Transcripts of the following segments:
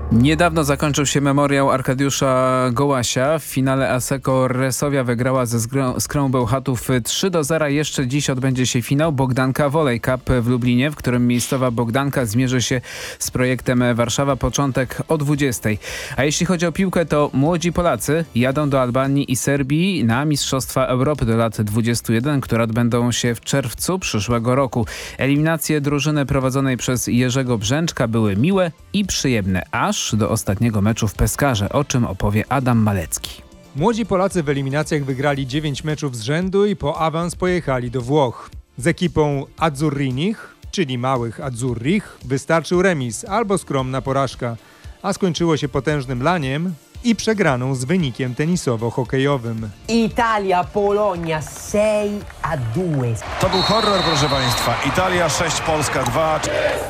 Niedawno zakończył się memoriał Arkadiusza Gołasia. W finale Asseco Resowia wygrała ze Skrą Bełchatów 3-0. Jeszcze dziś odbędzie się finał Bogdanka Volley Cup w Lublinie, w którym miejscowa Bogdanka zmierzy się z projektem Warszawa. Początek o 20:00. A jeśli chodzi o piłkę, to młodzi Polacy jadą do Albanii i Serbii na Mistrzostwa Europy do lat 21, które odbędą się w czerwcu przyszłego roku. Eliminacje drużyny prowadzonej przez Jerzego Brzęczka były miłe i przyjemne, aż do ostatniego meczu w Pescarze, o czym opowie Adam Malecki. Młodzi Polacy w eliminacjach wygrali 9 meczów z rzędu i po awans pojechali do Włoch. Z ekipą Azzurrinich, czyli małych Azzurrich, wystarczył remis albo skromna porażka, a skończyło się potężnym laniem i przegraną z wynikiem tenisowo-hokejowym. Italia-Polonia 6-2. To był horror, proszę Państwa. Italia 6, Polska 2.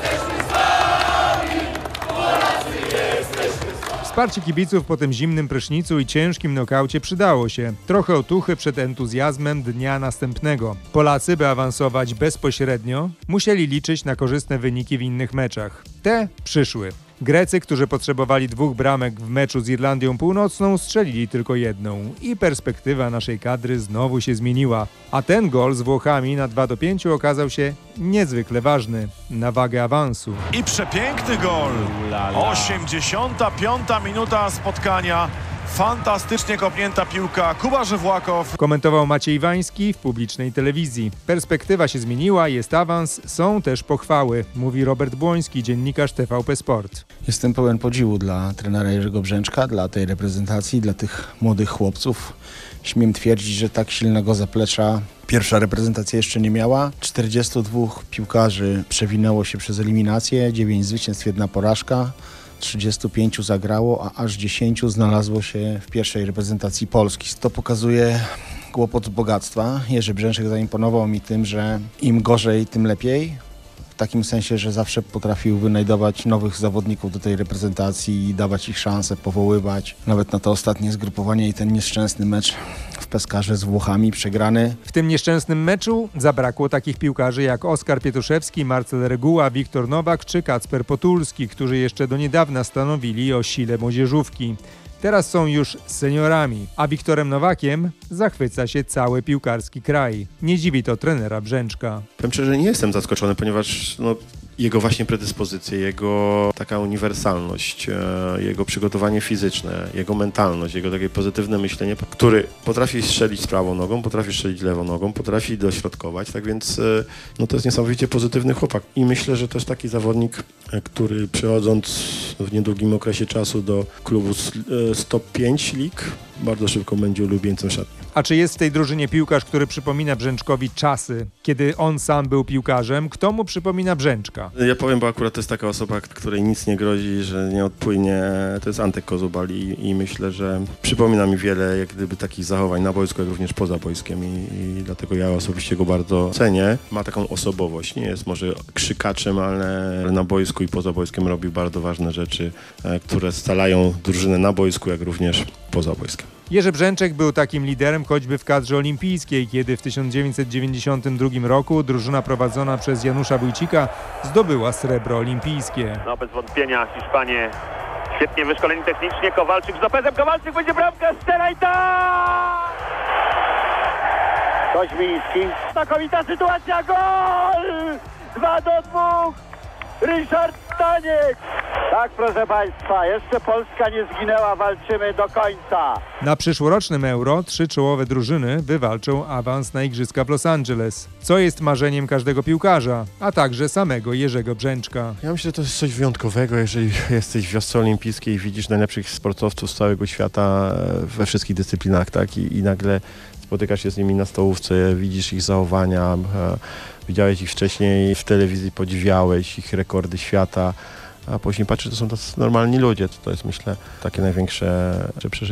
Wsparcie kibiców po tym zimnym prysznicu i ciężkim nokaucie przydało się. Trochę otuchy przed entuzjazmem dnia następnego. Polacy, by awansować bezpośrednio, musieli liczyć na korzystne wyniki w innych meczach. Te przyszły. Grecy, którzy potrzebowali 2 bramek w meczu z Irlandią Północną, strzelili tylko 1 i perspektywa naszej kadry znowu się zmieniła. A ten gol z Włochami na 2-5 okazał się niezwykle ważny na wagę awansu. I przepiękny gol. 85. minuta spotkania. Fantastycznie kopnięta piłka. Kuba Żywłakow. Komentował Maciej Iwański w publicznej telewizji. Perspektywa się zmieniła, jest awans, są też pochwały, mówi Robert Błoński, dziennikarz TVP Sport. Jestem pełen podziwu dla trenera Jerzego Brzęczka, dla tej reprezentacji, dla tych młodych chłopców. Śmiem twierdzić, że tak silnego zaplecza pierwsza reprezentacja jeszcze nie miała. 42 piłkarzy przewinęło się przez eliminację, 9 zwycięstw, 1 porażka. 35 zagrało, a aż 10 znalazło się w pierwszej reprezentacji Polski. To pokazuje kłopot bogactwa. Jerzy Brzęczek zaimponował mi tym, że im gorzej, tym lepiej. W takim sensie, że zawsze potrafił wynajdować nowych zawodników do tej reprezentacji i dawać ich szansę, powoływać. Nawet na to ostatnie zgrupowanie i ten nieszczęsny mecz w Pescarze z Włochami przegrany. W tym nieszczęsnym meczu zabrakło takich piłkarzy jak Oskar Pietuszewski, Marcel Reguła, Wiktor Nowak czy Kacper Potulski, którzy jeszcze do niedawna stanowili o sile młodzieżówki. Teraz są już seniorami, a Wiktorem Nowakiem zachwyca się cały piłkarski kraj. Nie dziwi to trenera Brzęczka. Powiem szczerze, że nie jestem zaskoczony, ponieważ jego właśnie predyspozycje, jego taka uniwersalność, jego przygotowanie fizyczne, jego mentalność, jego takie pozytywne myślenie, który potrafi strzelić z prawą nogą, potrafi strzelić lewą nogą, potrafi dośrodkować, tak więc to jest niesamowicie pozytywny chłopak. I myślę, że też taki zawodnik, który przychodząc w niedługim okresie czasu do klubu z top 5 lig, bardzo szybko będzie ulubieńcem szatni. A czy jest w tej drużynie piłkarz, który przypomina Brzęczkowi czasy, kiedy on sam był piłkarzem? Kto mu przypomina Brzęczka? Ja powiem, bo akurat to jest taka osoba, której nic nie grozi, że nie odpłynie. To jest Antek Kozubal i myślę, że przypomina mi wiele jak gdyby takich zachowań na boisku, jak również poza boiskiem i dlatego ja osobiście go bardzo cenię. Ma taką osobowość, nie jest może krzykaczem, ale na boisku i poza boiskiem robi bardzo ważne rzeczy, które scalają drużynę na boisku, jak również poza boiskiem. Jerzy Brzęczek był takim liderem choćby w kadrze olimpijskiej, kiedy w 1992 roku drużyna prowadzona przez Janusza Wójcika zdobyła srebro olimpijskie. Bez wątpienia Hiszpanie świetnie wyszkoleni technicznie. Kowalczyk z Lopezem. Kowalczyk będzie bramka. Strzela i tak! Koźmiński. Znakomita sytuacja. Gol! 2-2. Ryszard Staniek. Tak, proszę Państwa, jeszcze Polska nie zginęła, walczymy do końca. Na przyszłorocznym Euro 3 czołowe drużyny wywalczą awans na Igrzyska w Los Angeles, co jest marzeniem każdego piłkarza, a także samego Jerzego Brzęczka. Ja myślę, że to jest coś wyjątkowego, jeżeli jesteś w wiosce olimpijskiej i widzisz najlepszych sportowców z całego świata we wszystkich dyscyplinach, tak? I nagle spotykasz się z nimi na stołówce, widzisz ich zachowania, widziałeś ich wcześniej w telewizji, podziwiałeś ich rekordy świata, a później patrzysz, to są tacy normalni ludzie. To jest, myślę, takie największe przeżycie.